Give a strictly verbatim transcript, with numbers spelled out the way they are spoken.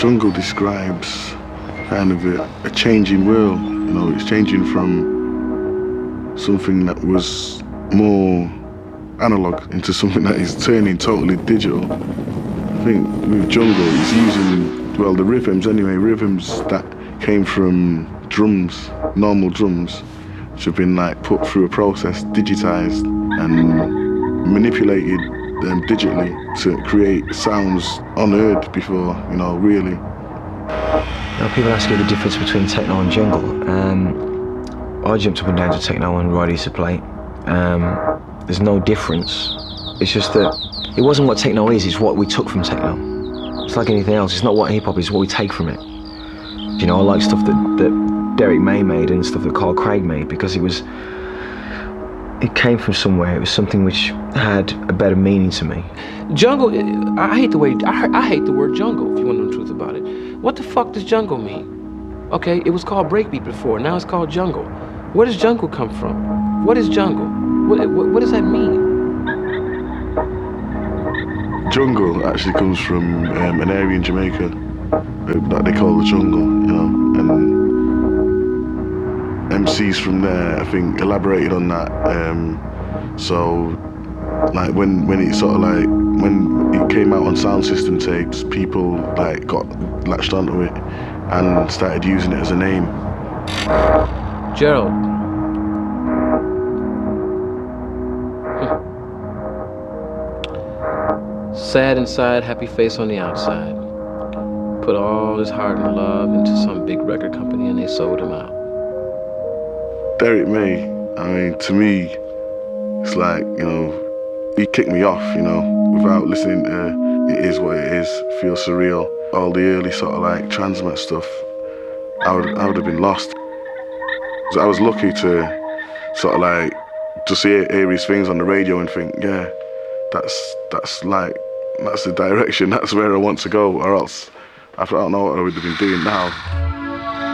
Jungle describes kind of a, a changing world. You know, it's changing from something that was more analog into something that is turning totally digital. I think with Jungle, it's using, well, the rhythms anyway, rhythms that came from drums, normal drums, which have been like put through a process, digitized and manipulated um, digitally to create sounds unheard before, you know, really. Now, people ask you the difference between techno and jungle. Um, I jumped up and down to techno and Rod used to play. Um, there's no difference. It's just that it wasn't what techno is, it's what we took from techno. It's like anything else, it's not what hip hop is, it's what we take from it. You know, I like stuff that, that Derek May made and stuff that Carl Craig made because it was, it came from somewhere. It was something which had a better meaning to me. Jungle, I hate the way, I, I hate the word jungle, if you want to know the truth about it. What the fuck does jungle mean? Okay, it was called breakbeat before, now it's called jungle. Where does jungle come from? What is jungle? What, what, what does that mean? Jungle actually comes from um, an area in Jamaica that they call the jungle, you know, and M Cs from there, I think, elaborated on that. Um, so, like when when it sort of like when it came out on sound system tapes, people like got latched onto it and started using it as a name. Gerald. Sad inside, happy face on the outside. Put all his heart and love into some big record company and they sold him out. Derek May, I mean, to me, it's like, you know, he kicked me off, you know, without listening to It Is What It Is, Feel Surreal, all the early sort of like Transmat stuff. I would, I would have been lost. So I was lucky to sort of like just hear, hear his things on the radio and think, yeah, that's that's like, that's the direction, that's where I want to go, or else I don't know what I would have been doing now.